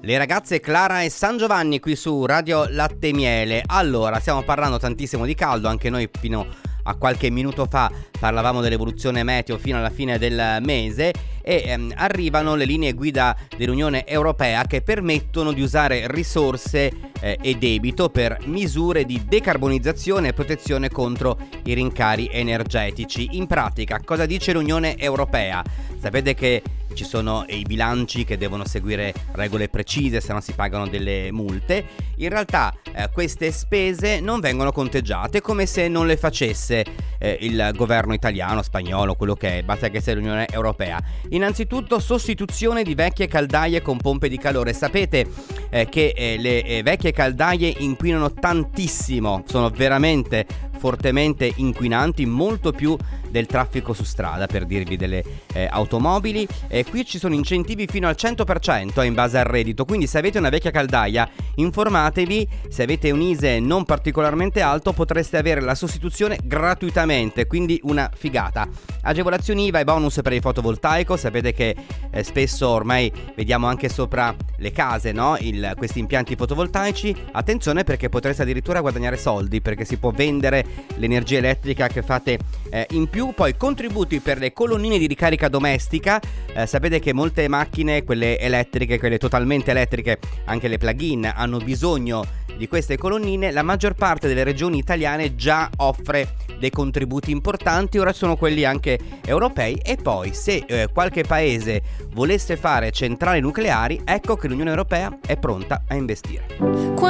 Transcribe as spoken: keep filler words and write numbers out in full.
Le ragazze Clara e San Giovanni qui su Radio Latte e Miele. Allora, stiamo parlando tantissimo di caldo, anche noi fino a qualche minuto fa parlavamo dell'evoluzione meteo fino alla fine del mese e ehm, arrivano le linee guida dell'Unione Europea che permettono di usare risorse eh, e debito per misure di decarbonizzazione e protezione contro i rincari energetici. In pratica, cosa dice l'Unione Europea? Sapete che ci sono i bilanci che devono seguire regole precise, se no si pagano delle multe. In realtà eh, queste spese non vengono conteggiate, come se non le facesse eh, il governo italiano, spagnolo, quello che è, basta che sia l'Unione Europea. Innanzitutto sostituzione di vecchie caldaie con pompe di calore. Sapete eh, che eh, le eh, vecchie caldaie inquinano tantissimo, sono veramente fortemente inquinanti, molto più del traffico su strada, per dirvi, delle eh, automobili. E qui ci sono incentivi fino al cento per cento in base al reddito, quindi se avete una vecchia caldaia informatevi, se avete un I S E E non particolarmente alto potreste avere la sostituzione gratuitamente, quindi una figata. Agevolazioni I V A e bonus per il fotovoltaico. Sapete che eh, spesso ormai vediamo anche sopra le case, no? Il, questi impianti fotovoltaici. Attenzione, perché potreste addirittura guadagnare soldi, perché si può vendere l'energia elettrica che fate eh, in più. Poi contributi per le colonnine di ricarica domestica. eh, sapete che molte macchine, quelle elettriche, quelle totalmente elettriche, anche le plug-in, hanno bisogno di queste colonnine. La maggior parte delle regioni italiane già offre dei contributi importanti, ora sono quelli anche europei. E poi se eh, qualche paese volesse fare centrali nucleari, ecco che l'Unione Europea è pronta a investire.